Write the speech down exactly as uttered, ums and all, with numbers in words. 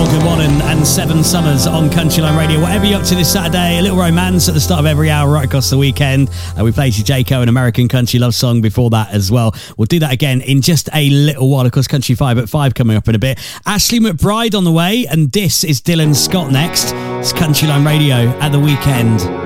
Good One and, and Seven Summers on Countryline Radio. Whatever you're up to this Saturday, a little romance at the start of every hour right across the weekend. Uh, we played you Jayco, an American country love song before that as well. We'll do that again in just a little while. Of course, Country five at five coming up in a bit. Ashley McBride on the way, and this is Dylan Scott next. It's Countryline Radio at the weekend.